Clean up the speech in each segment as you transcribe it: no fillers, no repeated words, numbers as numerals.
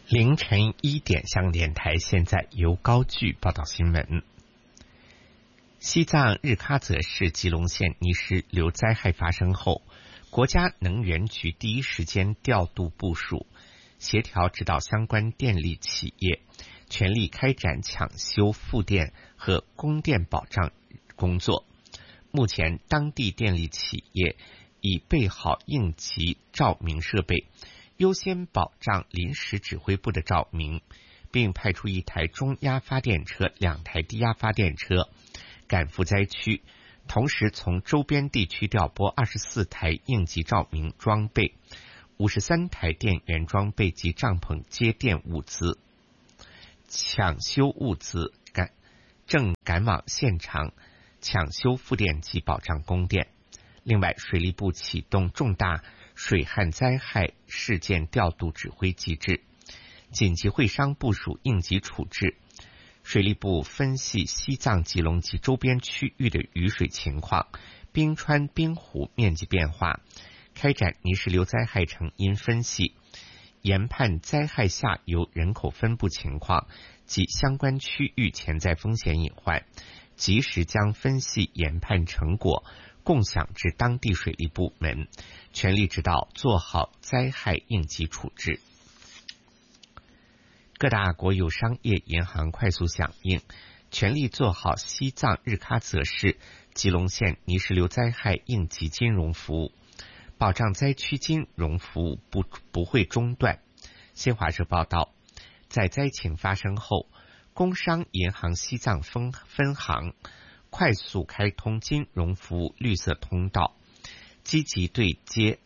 凌晨1点，香港电台现在由高炬报道新闻。西藏日喀则市吉隆县泥石流灾害发生后，国家能源局第一时间调度部署，协调指导相关电力企业，全力开展抢修复电和供电保障工作。目前，当地电力企业已备好应急照明设备，优先保障临时指挥部的照明，并派出1台中压发电车、2台低压发电车赶赴灾区，同时从周边地区调拨24台应急照明装备、53台电源装备及帐篷接电物资、抢修物资正赶往现场抢修复电及保障供电。另外，水利部启动重大水旱灾害事件调度指挥机制，紧急会商部署应急处置。水利部分析西藏、吉隆及周边区域的雨水情况、冰川、冰湖面积变化，开展泥石流灾害成因分析，研判灾害下游人口分布情况及相关区域潜在风险隐患，及时将分析研判成果共享至当地水利部门，全力指导做好灾害应急处置。各大国有商业银行快速响应，全力做好西藏日喀则市吉隆县泥石流灾害应急金融服务，保障灾区金融服务不会中断。新华社报道，在灾情发生后，工商银行西藏分行快速开通金融服务绿色通道，积极对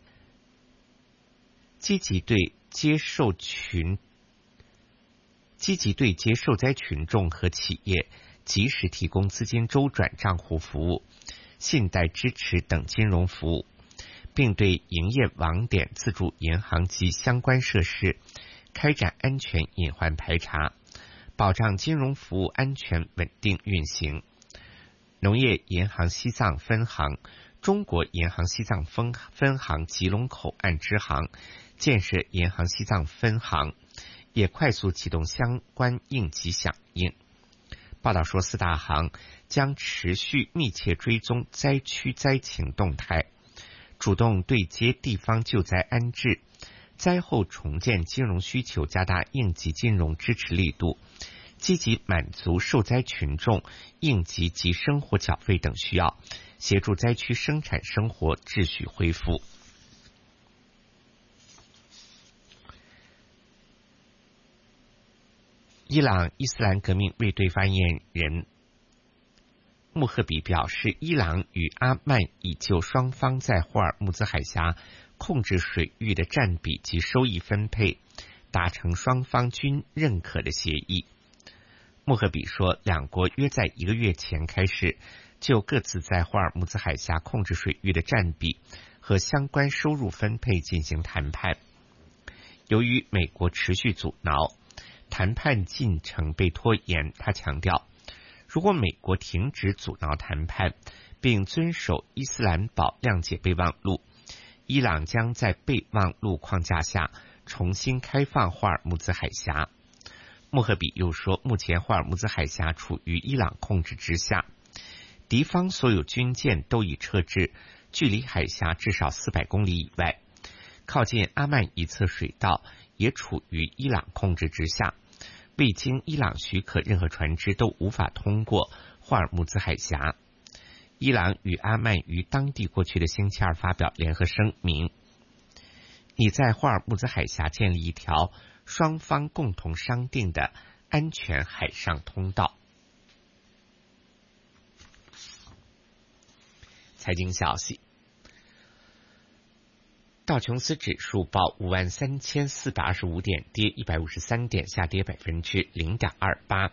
接受灾群众和企业及时提供资金周转账户服务、信贷支持等金融服务，并对营业网点自助银行及相关设施开展安全隐患排查，保障金融服务安全稳定运行。农业银行西藏分行、中国银行西藏分行吉隆口岸支行、建设银行西藏分行也快速启动相关应急响应。报道说，4大行将持续密切追踪灾区灾情动态，主动对接地方救灾安置、灾后重建金融需求，加大应急金融支持力度，积极满足受灾群众应急及生活缴费等需要，协助灾区生产生活秩序恢复。伊朗伊斯兰革命卫队发言人穆赫比表示，伊朗与阿曼已就双方在霍尔木兹海峡控制水域的占比及收益分配达成双方均认可的协议。穆赫比说，两国约在1个月前开始就各自在霍尔木兹海峡控制水域的占比和相关收入分配进行谈判。由于美国持续阻挠，谈判进程被拖延。他强调，如果美国停止阻挠谈判，并遵守伊斯兰堡谅解备忘录，伊朗将在备忘录框架下重新开放霍尔木兹海峡。穆赫比又说，目前霍尔木兹海峡处于伊朗控制之下，敌方所有军舰都已撤至距离海峡至少400公里以外，靠近阿曼一侧水道也处于伊朗控制之下，未经伊朗许可，任何船只都无法通过霍尔木兹海峡。伊朗与阿曼于当地过去的星期二发表联合声明，拟在霍尔木兹海峡建立一条双方共同商定的安全海上通道。财经消息，道琼斯指数报53425点，跌153点，下跌0.28%。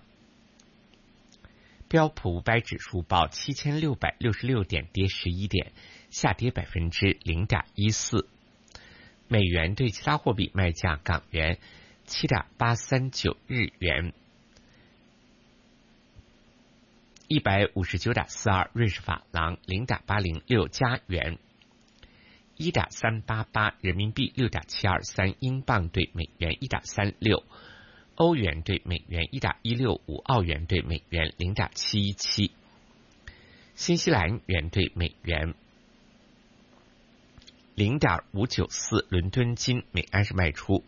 标普500指数报7666点，跌11点，下跌0.14%。美元对其他货币卖价：港元7.839，日元159.42，瑞士法郎0.806，加元 1.388，人民币6.723，英镑对美元1.36，欧元对美元1.165，澳元对美元0.717，新西兰元对美元0.594，伦敦金每安士卖出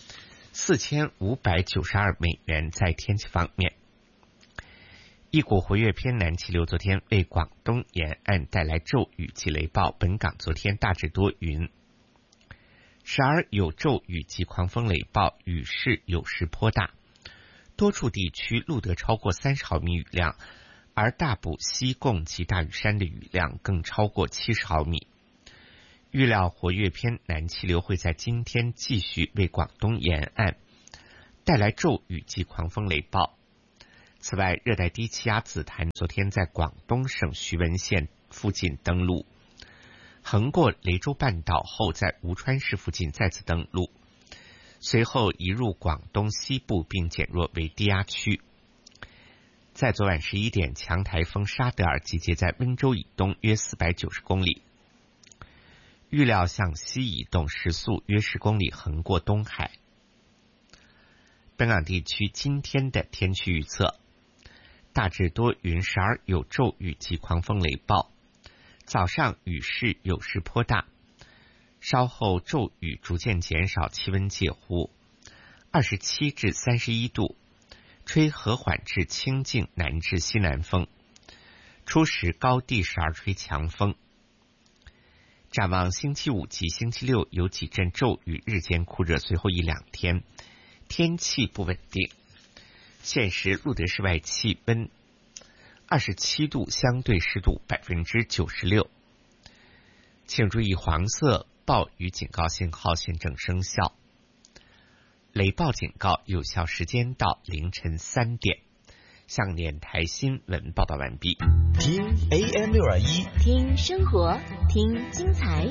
4592美元。在天气方面，一股活跃偏南气流昨天为广东沿岸带来骤雨及雷暴，本港昨天大致多云，时而有骤雨及狂风雷暴，雨势有时颇大，多处地区录得超过30毫米雨量，而大埔、西贡及大屿山的雨量更超过70毫米。预料活跃偏南气流会在今天继续为广东沿岸带来骤雨及狂风雷暴。此外，热带低气压紫檀昨天在广东省徐闻县附近登陆，横过雷州半岛后在吴川市附近再次登陆，随后移入广东西部并减弱为低压区。在昨晚11点，强台风沙德尔集结在温州以东约490公里，预料向西移动，时速约10公里，横过东海。本港地区今天的天气预测：大致多云，时而有骤雨及狂风雷暴，早上雨势有时颇大，稍后骤雨逐渐减少，气温介乎27至31度，吹和缓至清劲南至西南风，初时高地时而吹强风。展望星期五及星期六有几阵骤雨，日间酷热，随后一两天天气不稳定。现时录得室外气温27度，相对湿度96%。请注意，黄色暴雨警告信号现正生效，雷暴警告有效时间到凌晨3点。向电台新闻报道完毕。 听 AM621， 听生活，听精彩。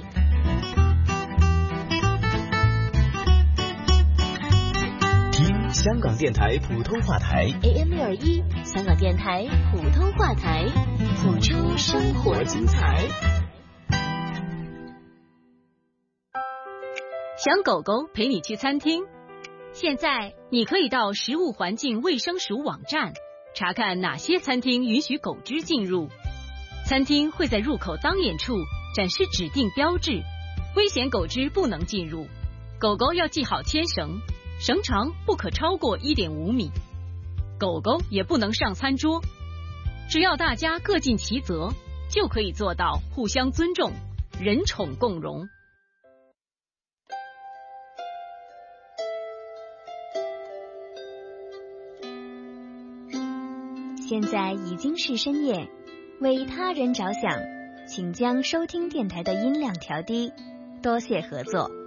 听香港电台普通话台 AM621，香港电台普通话台，谱出生活精彩。 想狗狗陪你去餐厅？现在你可以到食物环境卫生署网站查看哪些餐厅允许狗只进入。餐厅会在入口当眼处展示指定标志，危险狗只不能进入。狗狗要系好牵绳，绳长不可超过 1.5 米。狗狗也不能上餐桌。只要大家各尽其责，就可以做到互相尊重，人宠共荣。 现在已经是深夜，为他人着想，请将收听电台的音量调低，多谢合作。